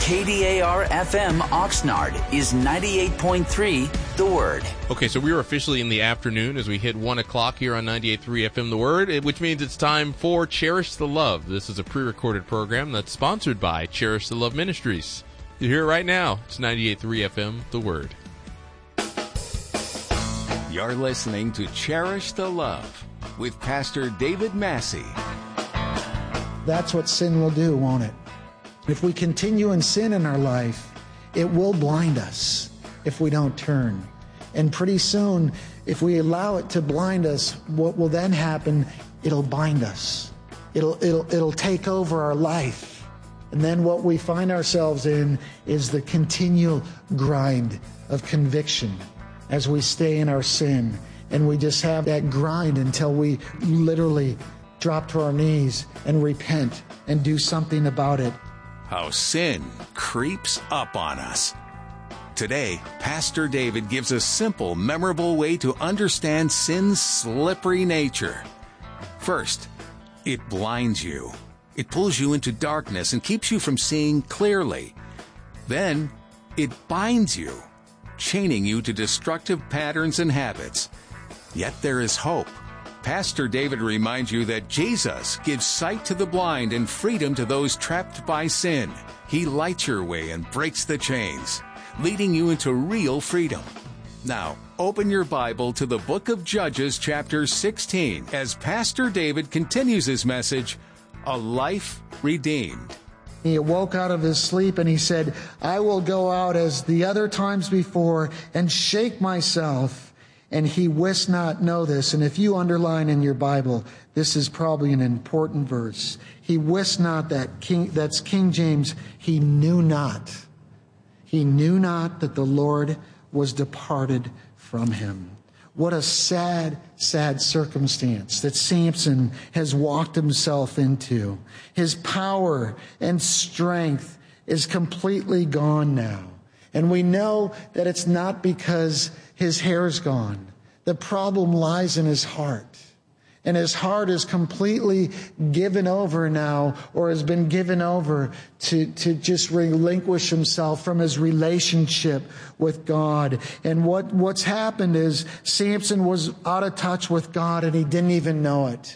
KDAR-FM Oxnard is 98.3 The Word. Okay, so we are officially in the afternoon as we hit 1 o'clock here on 98.3 FM The Word, which means it's time for Cherish the Love. This is a pre-recorded program that's sponsored by Cherish the Love Ministries. You hear it right now. It's 98.3 FM The Word. You're listening to Cherish the Love with Pastor David Massey. That's what sin will do, won't it? If we continue in sin in our life, it will blind us if we don't turn. And pretty soon, if we allow it to blind us, what will then happen? It'll bind us. It'll take over our life. And then what we find ourselves in is the continual grind of conviction as we stay in our sin. And we just have that grind until we literally drop to our knees and repent and do something about it. How sin creeps up on us. Today, Pastor David gives a simple, memorable way to understand sin's slippery nature. First, it blinds you. It pulls you into darkness and keeps you from seeing clearly. Then, it binds you, chaining you to destructive patterns and habits. Yet there is hope. Pastor David reminds you that Jesus gives sight to the blind and freedom to those trapped by sin. He lights your way and breaks the chains, leading you into real freedom. Now, open your Bible to the book of Judges, chapter 16, as Pastor David continues his message, A Life Redeemed. He awoke out of his sleep and he said, I will go out as the other times before and shake myself. And he wist not know this. And if you underline in your Bible, this is probably an important verse. He wist not that's King James, he knew not. He knew not that the Lord was departed from him. What a sad, sad circumstance that Samson has walked himself into. His power and strength is completely gone now. And we know that it's not because his hair's gone. The problem lies in his heart. And his heart is completely given over now, or has been given over to just relinquish himself from his relationship with God. And what's happened is Samson was out of touch with God and he didn't even know it.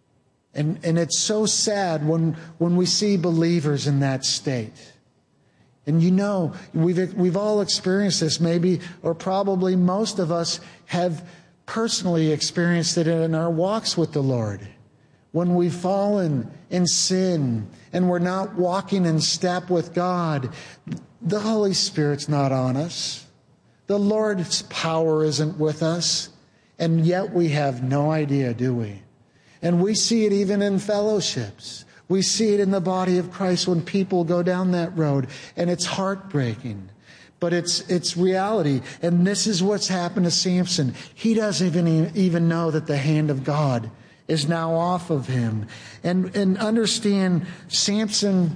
And it's so sad when we see believers in that state. And you know, we've all experienced this, maybe, or probably most of us have personally experienced it in our walks with the Lord. When we've fallen in sin and we're not walking in step with God, the Holy Spirit's not on us. The Lord's power isn't with us. And yet we have no idea, do we? And we see it even in fellowships. We see it in the body of Christ when people go down that road, and it's heartbreaking. But it's reality. And this is what's happened to Samson. He doesn't even know that the hand of God is now off of him. And understand, Samson's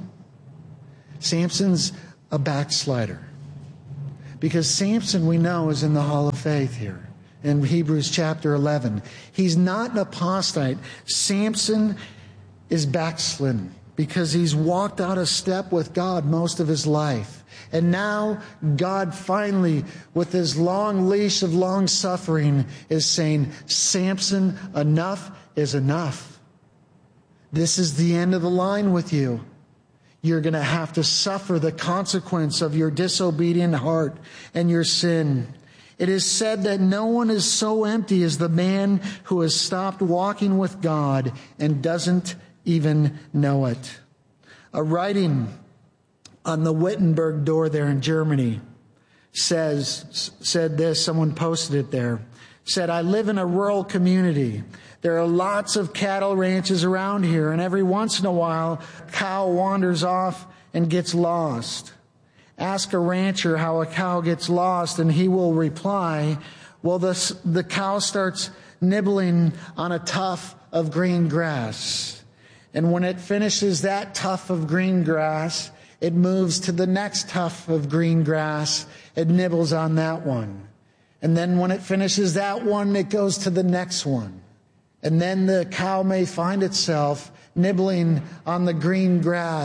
a backslider. Because Samson, we know, is in the Hall of Faith here in Hebrews chapter 11. He's not an apostate. Samson is backslidden because he's walked out of step with God most of his life. And now God finally, with his long leash of long suffering, is saying, Samson, enough is enough. This is the end of the line with you. You're going to have to suffer the consequence of your disobedient heart and your sin. It is said that no one is so empty as the man who has stopped walking with God and doesn't even know it. A writing on the Wittenberg door there in Germany said this, someone posted it there, said, I live in a rural community. There are lots of cattle ranches around here, and every once in a while, a cow wanders off and gets lost. Ask a rancher how a cow gets lost, and he will reply, well, the cow starts nibbling on a tuft of green grass. And when it finishes that tuft of green grass, it moves to the next tuft of green grass. It nibbles on that one. And then when it finishes that one, it goes to the next one. And then the cow may find itself nibbling on the green grass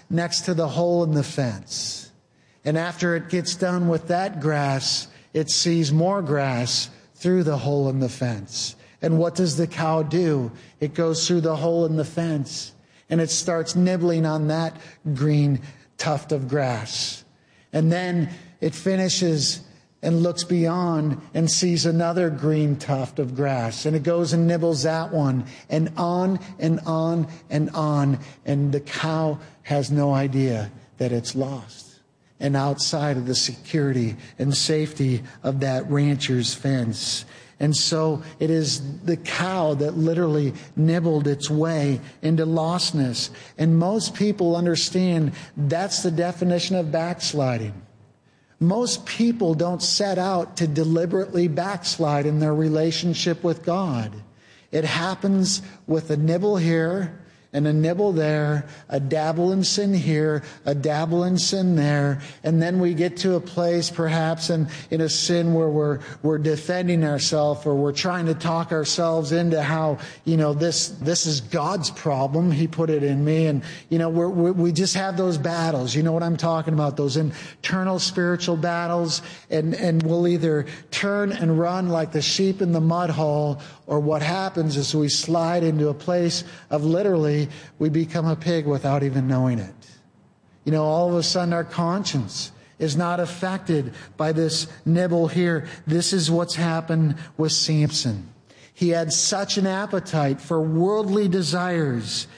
next to the hole in the fence. And after it gets done with that grass, it sees more grass through the hole in the fence. And what does the cow do? It goes through the hole in the fence and it starts nibbling on that green tuft of grass. And then it finishes and looks beyond and sees another green tuft of grass. And it goes and nibbles that one, and on and on and on. And the cow has no idea that it's lost and outside of the security and safety of that rancher's fence. And so it is the cow that literally nibbled its way into lostness. And most people understand that's the definition of backsliding. Most people don't set out to deliberately backslide in their relationship with God. It happens with a nibble here and a nibble there, a dabble in sin here, a dabble in sin there, and then we get to a place perhaps in a sin where we're defending ourselves, or we're trying to talk ourselves into how, this is God's problem. He put it in me, and we just have those battles. You know what I'm talking about? Those internal spiritual battles, and we'll either turn and run like the sheep in the mud hole, or what happens is we slide into a place of literally we become a pig without even knowing it. All of a sudden our conscience is not affected by this nibble here. This is what's happened with Samson. He had such an appetite for worldly desires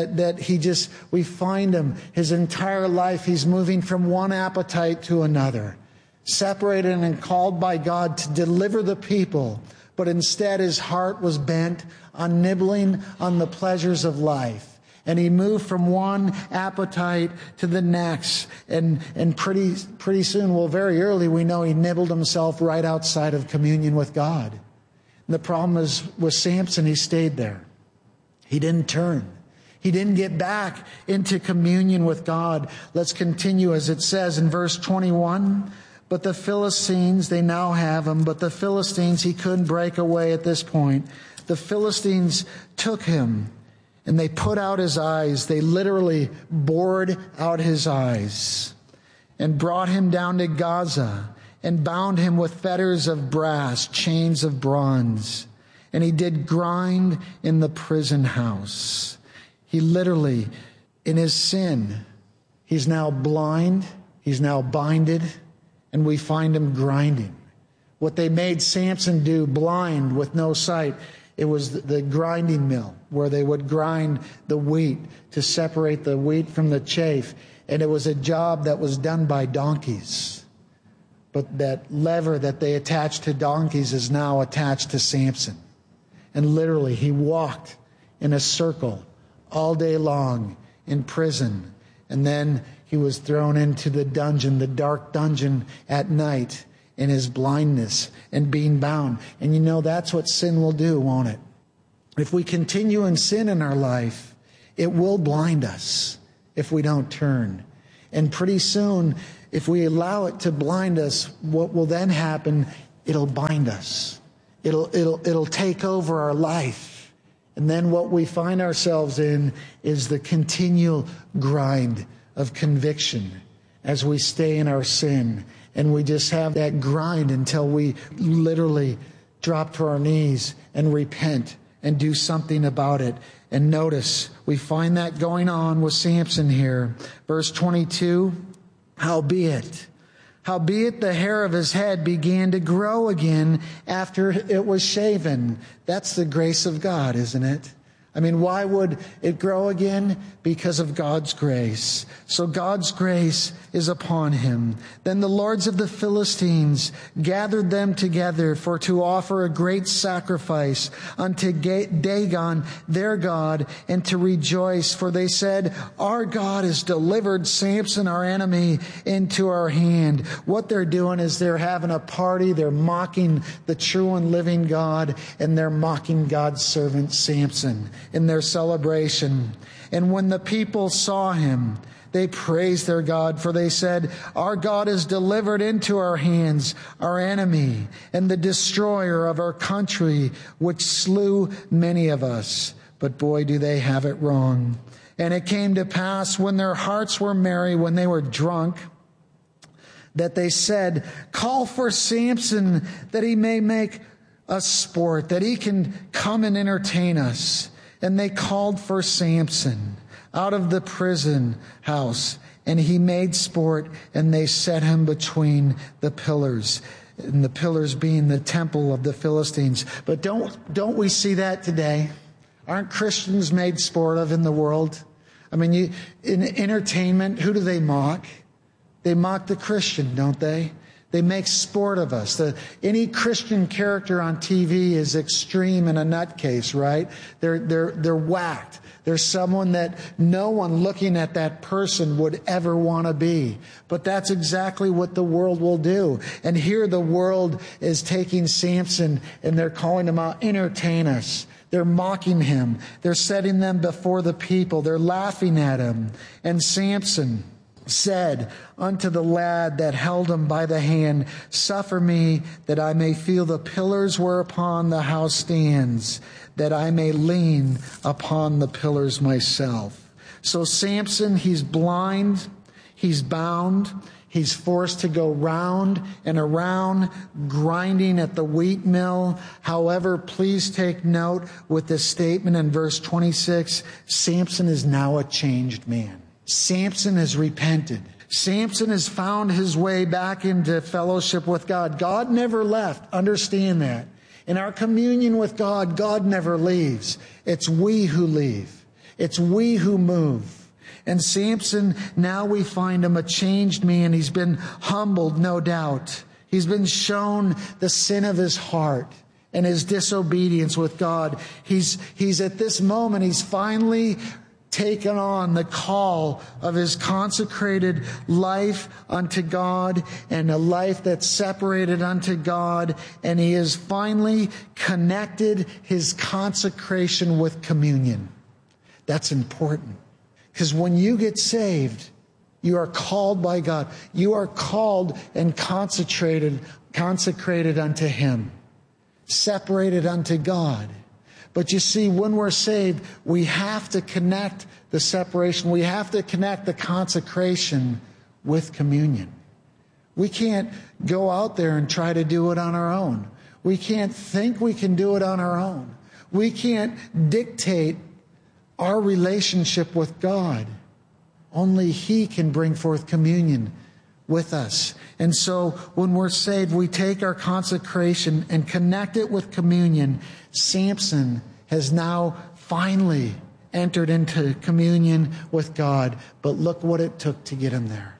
that we find him, his entire life, he's moving from one appetite to another, separated and called by God to deliver the people. But instead his heart was bent on nibbling on the pleasures of life. And he moved from one appetite to the next. And pretty soon, very early, we know he nibbled himself right outside of communion with God. And the problem is with Samson, he stayed there. He didn't turn. He didn't get back into communion with God. Let's continue as it says in verse 21. But the Philistines, they now have him. But the Philistines, he couldn't break away at this point. The Philistines took him and they put out his eyes. They literally bored out his eyes and brought him down to Gaza and bound him with fetters of brass, chains of bronze. And he did grind in the prison house. He literally, in his sin, he's now blind. He's now binded. And we find him grinding. What they made Samson do, blind with no sight, it was the grinding mill where they would grind the wheat to separate the wheat from the chaff. And it was a job that was done by donkeys. But that lever that they attached to donkeys is now attached to Samson. And literally he walked in a circle all day long in prison. And then he was thrown into the dungeon, the dark dungeon at night in his blindness and being bound. And that's what sin will do, won't it? If we continue in sin in our life, it will blind us if we don't turn. And pretty soon, if we allow it to blind us, what will then happen? It'll bind us. It'll take over our life. And then what we find ourselves in is the continual grind of conviction as we stay in our sin. And we just have that grind until we literally drop to our knees and repent and do something about it. And notice, we find that going on with Samson here. Verse 22, howbeit the hair of his head began to grow again after it was shaven. That's the grace of God, isn't it? Why would it grow again? Because of God's grace. So God's grace is upon him. Then the lords of the Philistines gathered them together for to offer a great sacrifice unto Dagon, their God, and to rejoice. For they said, our God has delivered Samson, our enemy, into our hand. What they're doing is they're having a party. They're mocking the true and living God, and they're mocking God's servant Samson in their celebration. And when the people saw him, they praised their God, for they said, our God is delivered into our hands, our enemy, and the destroyer of our country, which slew many of us. But boy, do they have it wrong. And it came to pass when their hearts were merry, when they were drunk, that they said, call for Samson that he may make us sport, that he can come and entertain us. And they called for Samson out of the prison house, and he made sport, and they set him between the pillars, and the pillars being the temple of the Philistines. But don't we see that today? Aren't Christians made sport of in the world? I mean, in entertainment, who do they mock? They mock the Christian, don't they? They make sport of us. Any Christian character on TV is extreme and a nutcase, right? They're whacked. They're someone that no one looking at that person would ever want to be. But that's exactly what the world will do. And here the world is taking Samson and they're calling him out, entertain us. They're mocking him. They're setting them before the people. They're laughing at him. And Samson said unto the lad that held him by the hand, suffer me that I may feel the pillars whereupon the house stands, that I may lean upon the pillars myself. So Samson, he's blind, he's bound, he's forced to go round and around, grinding at the wheat mill. However, please take note with this statement in verse 26, Samson is now a changed man. Samson has repented. Samson has found his way back into fellowship with God. God never left. Understand that. In our communion with God, God never leaves. It's we who leave. It's we who move. And Samson, now we find him a changed man. He's been humbled, no doubt. He's been shown the sin of his heart and his disobedience with God. He's at this moment, he's finally taken on the call of his consecrated life unto God and a life that's separated unto God. And he has finally connected his consecration with communion. That's important. Because when you get saved, you are called by God. You are called and consecrated unto Him. Separated unto God. But you see, when we're saved, we have to connect the separation. We have to connect the consecration with communion. We can't go out there and try to do it on our own. We can't think we can do it on our own. We can't dictate our relationship with God. Only He can bring forth communion with us. And so when we're saved, we take our consecration and connect it with communion. Samson has now finally entered into communion with God. But look what it took to get him there.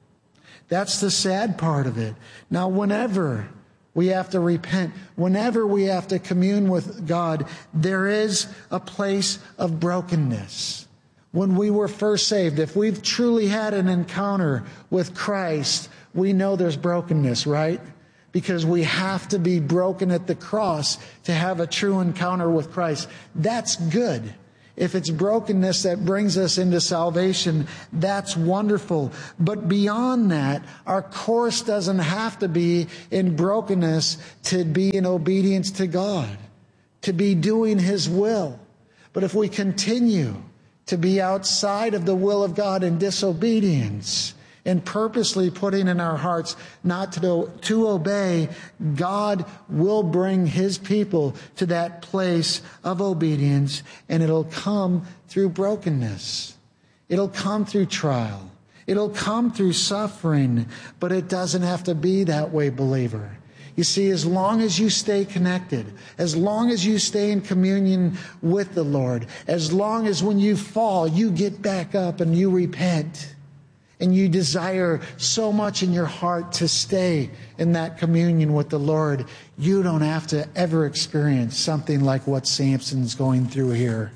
That's the sad part of it. Now, whenever we have to repent, whenever we have to commune with God, there is a place of brokenness. When we were first saved, if we've truly had an encounter with Christ, we know there's brokenness, right? Because we have to be broken at the cross to have a true encounter with Christ. That's good. If it's brokenness that brings us into salvation, that's wonderful. But beyond that, our course doesn't have to be in brokenness to be in obedience to God, to be doing His will. But if we continue to be outside of the will of God in disobedience and purposely putting in our hearts not to obey, God will bring His people to that place of obedience, and it'll come through brokenness. It'll come through trial. It'll come through suffering, but it doesn't have to be that way, believer. You see, as long as you stay connected, as long as you stay in communion with the Lord, as long as when you fall, you get back up and you repent, and you desire so much in your heart to stay in that communion with the Lord, you don't have to ever experience something like what Samson's going through here.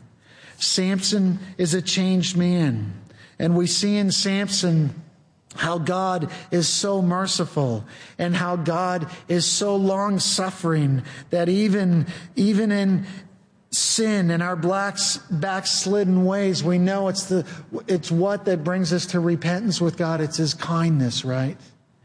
Samson is a changed man. And we see in Samson how God is so merciful and how God is so long-suffering that even in sin and our backslidden ways, we know it's what that brings us to repentance with God. It's His kindness, right?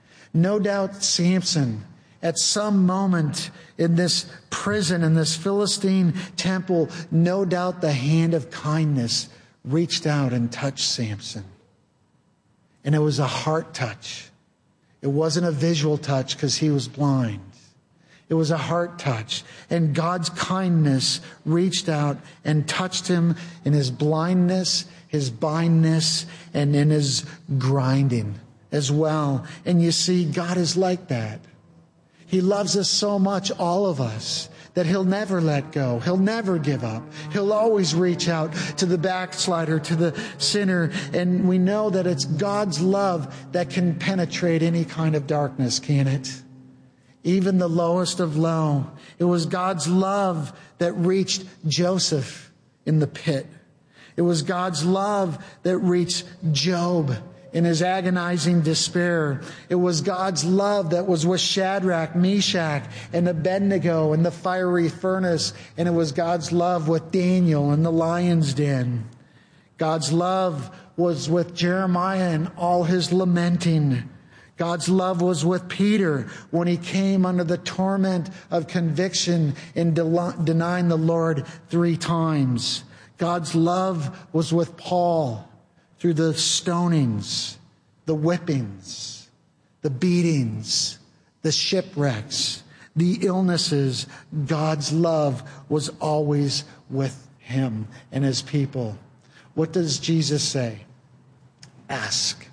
No doubt Samson, at some moment in this prison, in this Philistine temple, no doubt the hand of kindness reached out and touched Samson. And it was a heart touch. It wasn't a visual touch because he was blind. It was a heart touch. And God's kindness reached out and touched him in his blindness, his bindness, and in his grinding as well. And you see, God is like that. He loves us so much, all of us, that he'll never let go. He'll never give up. He'll always reach out to the backslider, to the sinner. And we know that it's God's love that can penetrate any kind of darkness, can it? Even the lowest of low. It was God's love that reached Joseph in the pit. It was God's love that reached Job in his agonizing despair. It was God's love that was with Shadrach, Meshach, and Abednego in the fiery furnace. And it was God's love with Daniel in the lion's den. God's love was with Jeremiah and all his lamenting. God's love was with Peter when he came under the torment of conviction in denying the Lord 3 times. God's love was with Paul through the stonings, the whippings, the beatings, the shipwrecks, the illnesses. God's love was always with him and his people. What does Jesus say? Ask.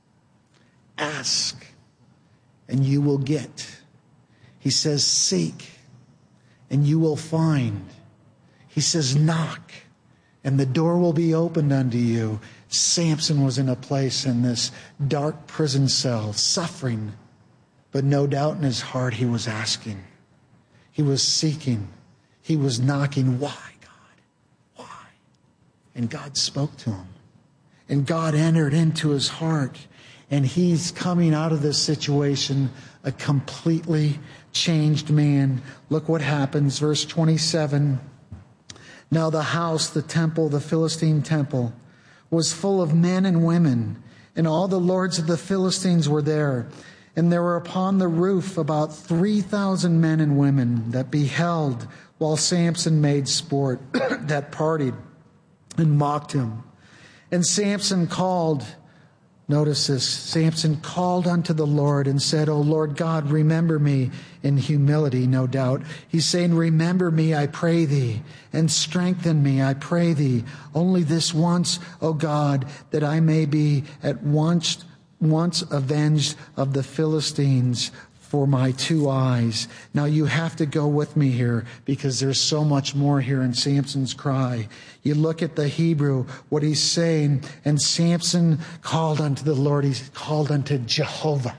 Ask, and you will get. He says, seek, and you will find. He says, knock, and the door will be opened unto you. Samson was in a place in this dark prison cell, suffering, but no doubt in his heart he was asking. He was seeking. He was knocking. Why, God? Why? And God spoke to him. And God entered into his heart. And he's coming out of this situation a completely changed man. Look what happens. Verse 27. Now the house, the temple, the Philistine temple, was full of men and women, and all the lords of the Philistines were there. And there were upon the roof about 3,000 men and women that beheld while Samson made sport, that partied and mocked him. And Samson called, notice this, Samson called unto the Lord and said, O Lord God, remember me in humility, no doubt. He's saying, remember me, I pray thee, and strengthen me, I pray thee. Only this once, O God, that I may be at once avenged of the Philistines for my 2 eyes. Now you have to go with me here because there's so much more here in Samson's cry. You look at the Hebrew, what he's saying, and Samson called unto the Lord. He called unto Jehovah.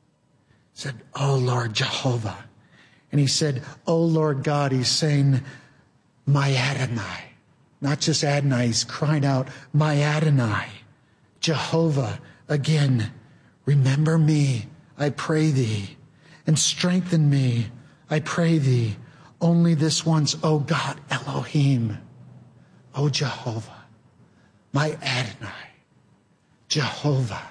He said, O Lord Jehovah. And he said, O Lord God. He's saying, my Adonai. Not just Adonai. He's crying out, my Adonai. Jehovah. Again, remember me, I pray thee. And strengthen me, I pray thee. Only this once, O God, Elohim, O Jehovah, my Adonai, Jehovah,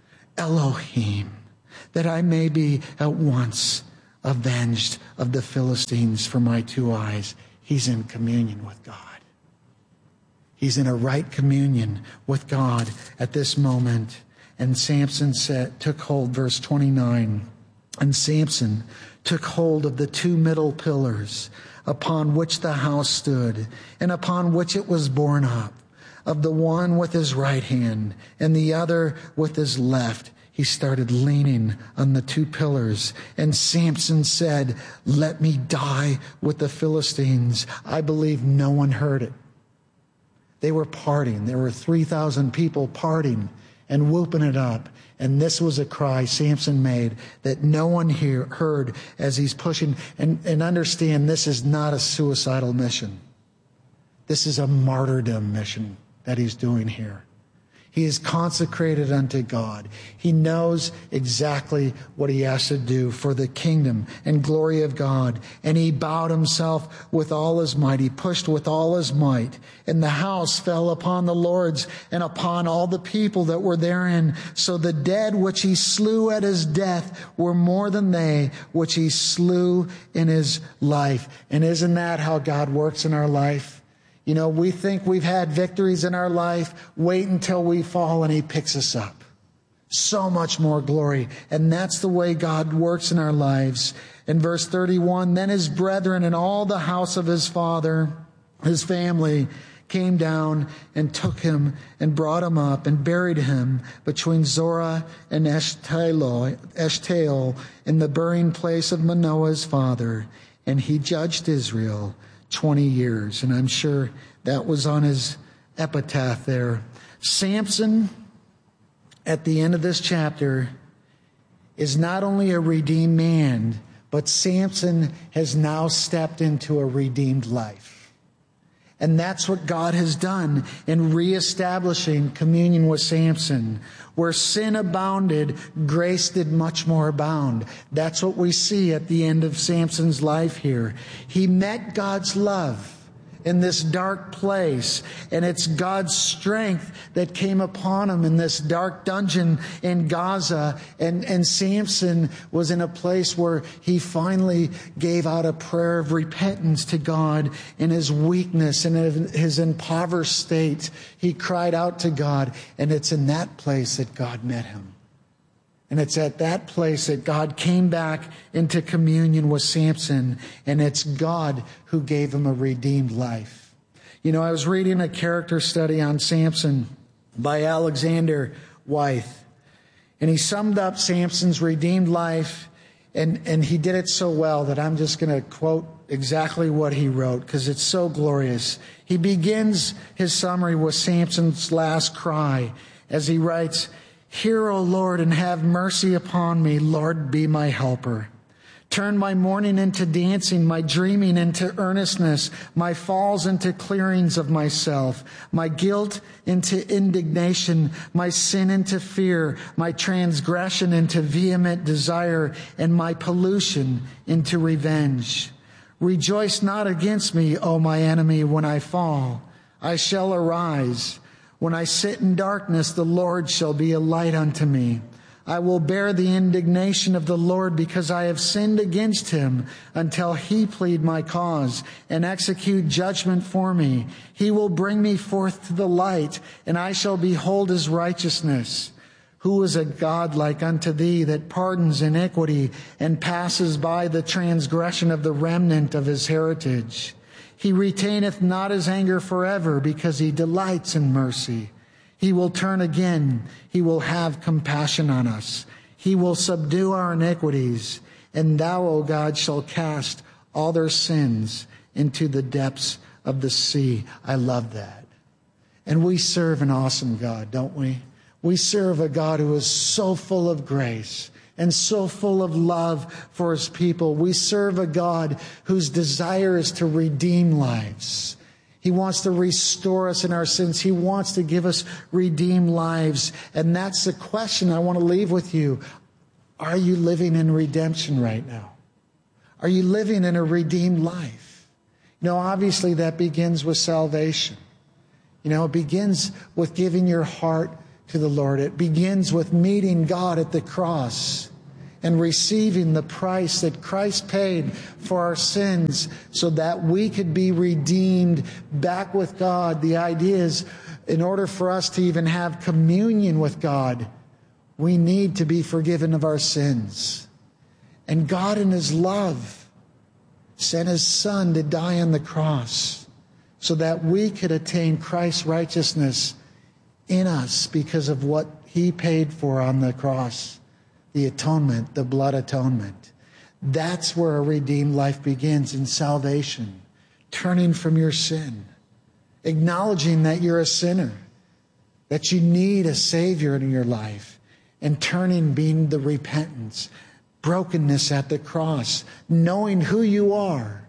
Elohim, that I may be at once avenged of the Philistines for my 2 eyes. He's in communion with God. He's in a right communion with God at this moment. And Samson took hold, verse 29. And Samson took hold of the 2 middle pillars upon which the house stood and upon which it was borne up, of the one with his right hand and the other with his left. He started leaning on the 2 pillars. And Samson said, let me die with the Philistines. I believe no one heard it. They were partying. There were 3,000 people partying and whooping it up. And this was a cry Samson made that no one here heard as he's pushing. And understand, this is not a suicidal mission. This is a martyrdom mission that he's doing here. He is consecrated unto God. He knows exactly what he has to do for the kingdom and glory of God. And he bowed himself with all his might. He pushed with all his might. And the house fell upon the lords and upon all the people that were therein. So the dead which he slew at his death were more than they which he slew in his life. And isn't that how God works in our life? You know, we think we've had victories in our life. Wait until we fall and He picks us up. So much more glory. And that's the way God works in our lives. In verse 31, then his brethren and all the house of his father, his family, came down and took him and brought him up and buried him between Zorah and Eshtaol in the burying place of Manoah his father. And he judged Israel 20 years. And I'm sure that was on his epitaph there. Samson, at the end of this chapter, is not only a redeemed man, but Samson has now stepped into a redeemed life. And that's what God has done in reestablishing communion with Samson. Where sin abounded, grace did much more abound. That's what we see at the end of Samson's life here. He met God's love in this dark place, and it's God's strength that came upon him in this dark dungeon in Gaza. And Samson was in a place where he finally gave out a prayer of repentance to God in his weakness and in his impoverished state. He cried out to God, and it's in that place that God met him. And it's at that place that God came back into communion with Samson, and it's God who gave him a redeemed life. You know, I was reading a character study on Samson by Alexander Wythe, and he summed up Samson's redeemed life, and he did it so well that I'm just going to quote exactly what he wrote because it's so glorious. He begins his summary with Samson's last cry as he writes, "Hear, O Lord, and have mercy upon me. Lord, be my helper. Turn my mourning into dancing, my dreaming into earnestness, my falls into clearings of myself, my guilt into indignation, my sin into fear, my transgression into vehement desire, and my pollution into revenge. Rejoice not against me, O my enemy, when I fall. I shall arise. When I sit in darkness, the Lord shall be a light unto me. I will bear the indignation of the Lord because I have sinned against him until he plead my cause and execute judgment for me. He will bring me forth to the light, and I shall behold his righteousness. Who is a God like unto thee that pardons iniquity and passes by the transgression of the remnant of his heritage? He retaineth not his anger forever because he delights in mercy. He will turn again. He will have compassion on us. He will subdue our iniquities. And thou, O God, shalt cast all their sins into the depths of the sea. I love that. And we serve an awesome God, don't we? We serve a God who is so full of grace and so full of love for his people. We serve a God whose desire is to redeem lives. He wants to restore us in our sins. He wants to give us redeemed lives. And that's the question I want to leave with you. Are you living in redemption right now? Are you living in a redeemed life? You know, obviously that begins with salvation. You know, it begins with giving your heart to the Lord. It begins with meeting God at the cross and receiving the price that Christ paid for our sins so that we could be redeemed back with God. The idea is, in order for us to even have communion with God, we need to be forgiven of our sins. And God in his love sent his Son to die on the cross so that we could attain Christ's righteousness in us because of what he paid for on the cross. The atonement, the blood atonement. That's where a redeemed life begins, in salvation. Turning from your sin. Acknowledging that you're a sinner. That you need a Savior in your life. And turning, being the repentance. Brokenness at the cross. Knowing who you are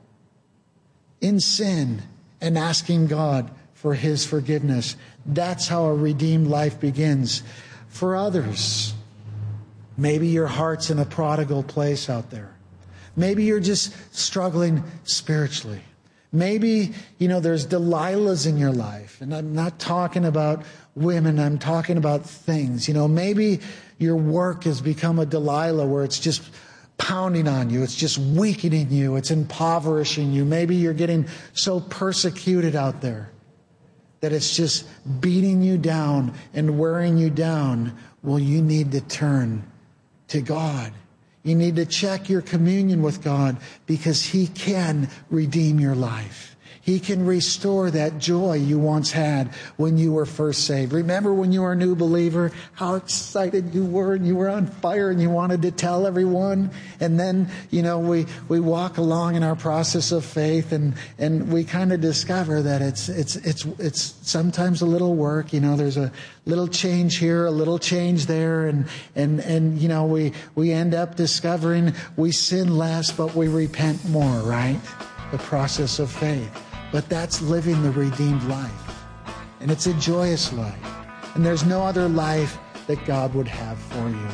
in sin and asking God for his forgiveness. That's how a redeemed life begins. For others, maybe your heart's in a prodigal place out there. Maybe you're just struggling spiritually. Maybe, there's Delilahs in your life. And I'm not talking about women, I'm talking about things. Maybe your work has become a Delilah where it's just pounding on you. It's just weakening you. It's impoverishing you. Maybe you're getting so persecuted out there that it's just beating you down and wearing you down. Well, you need to turn to God. You need to check your communion with God, because He can redeem your life. He can restore that joy you once had when you were first saved. Remember when you were a new believer, how excited you were and you were on fire and you wanted to tell everyone? And then, we walk along in our process of faith and we kind of discover that it's sometimes a little work. There's a little change here, a little change there. And we end up discovering we sin less, but we repent more, right? The process of faith. But that's living the redeemed life. And it's a joyous life. And there's no other life that God would have for you.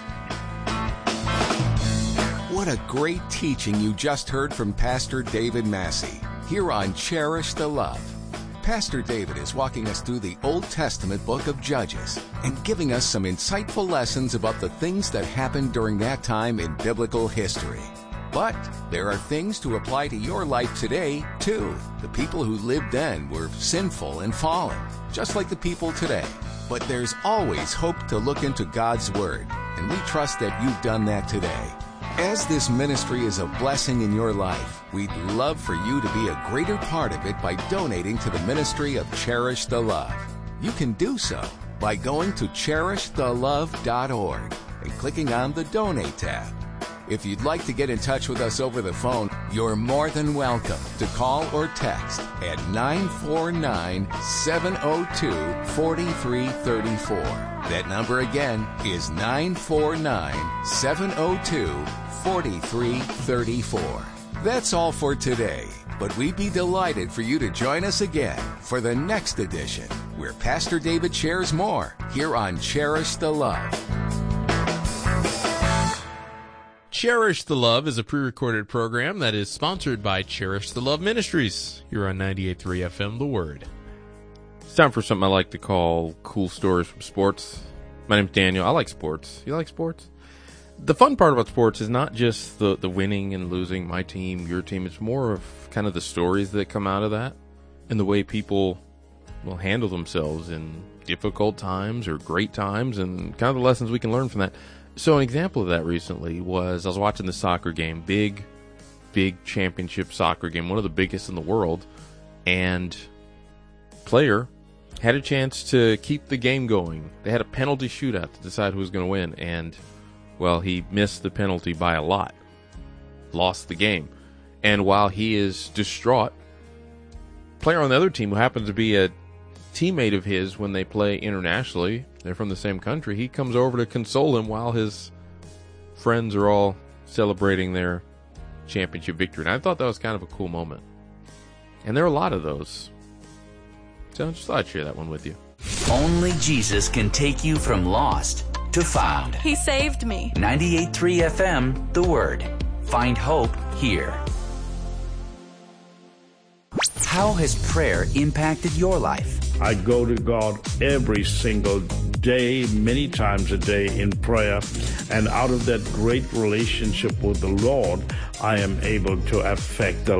What a great teaching you just heard from Pastor David Massey here on Cherish the Love. Pastor David is walking us through the Old Testament book of Judges and giving us some insightful lessons about the things that happened during that time in biblical history. But there are things to apply to your life today, too. The people who lived then were sinful and fallen, just like the people today. But there's always hope to look into God's Word, and we trust that you've done that today. As this ministry is a blessing in your life, we'd love for you to be a greater part of it by donating to the ministry of Cherish the Love. You can do so by going to CherishTheLove.org and clicking on the Donate tab. If you'd like to get in touch with us over the phone, you're more than welcome to call or text at 949-702-4334. That number again is 949-702-4334. That's all for today, but we'd be delighted for you to join us again for the next edition, where Pastor David shares more here on Cherish the Love. Cherish the Love is a pre-recorded program that is sponsored by Cherish the Love Ministries. You're on 98.3 FM, The Word. It's time for something I like to call cool stories from sports. My name's Daniel. I like sports. You like sports? The fun part about sports is not just the winning and losing, my team, your team. It's more of kind of the stories that come out of that and the way people will handle themselves in difficult times or great times and kind of the lessons we can learn from that. So an example of that recently was I was watching the soccer game, big championship soccer game, one of the biggest in the world, and player had a chance to keep the game going. They had a penalty shootout to decide who was going to win, and, well, he missed the penalty by a lot, lost the game. And while he is distraught, player on the other team, who happens to be a teammate of his when they play internationally, they're from the same country, he comes over to console him while his friends are all celebrating their championship victory. And I thought that was kind of a cool moment. And there are a lot of those. So I just thought I'd share that one with you. Only Jesus can take you from lost to found. He saved me. 98.3 FM, The Word. Find hope here. How has prayer impacted your life? I go to God every single day, many times a day in prayer. And out of that great relationship with the Lord, I am able to affect the